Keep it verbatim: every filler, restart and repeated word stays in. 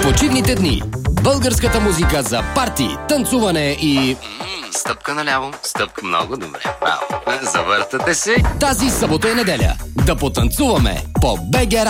Почивните дни. Българската музика за парти, танцуване и... Стъпка наляво, стъпка много добре. Браво. Завъртате се. Тази събота и неделя да потанцуваме по БГ